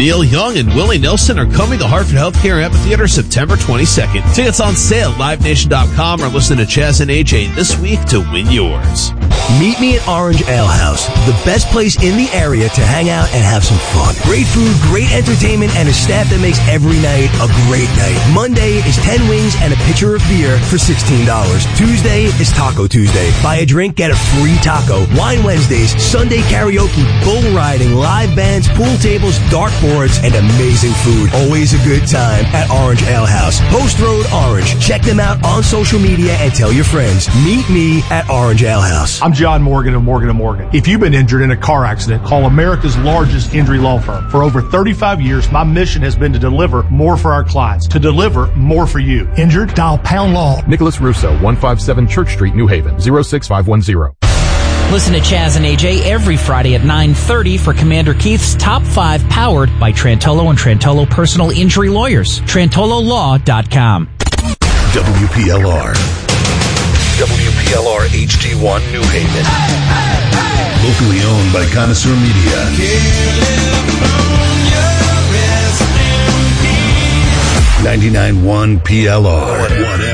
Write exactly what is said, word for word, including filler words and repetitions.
Neil Young and Willie Nelson are coming to Hartford Healthcare Amphitheater September twenty-second. Tickets on sale at live nation dot com or listen to Chaz and A J this week to win yours. Meet me at Orange Ale House, the best place in the area to hang out and have some fun. Great food, great entertainment, and a staff that makes every night a great night. Monday is ten wings and a pitcher of beer for sixteen dollars. Tuesday is Taco Tuesday. Buy a drink, get a free taco. Wine Wednesdays, Sunday karaoke, bull riding, live bands, pool tables, dartboards, and amazing food. Always a good time at Orange Ale House. Post Road Orange. Check them out on social media and tell your friends. Meet me at Orange Ale House. I'm John Morgan of Morgan and Morgan. If you've been injured in a car accident, call America's largest injury law firm. For over thirty-five years, my mission has been to deliver more for our clients, to deliver more for you. Injured? Dial Pound Law. Nicholas Russo, one fifty-seven Church Street, New Haven, zero six five one zero. Listen to Chaz and A J every Friday at nine thirty for Commander Keith's Top five, powered by Trantolo and Trantolo Personal Injury Lawyers. Trantolo Law dot com. W P L R. W P L R H D one New Haven. Hey, hey, hey. Locally owned by Connoisseur Media. ninety-nine point one P L R.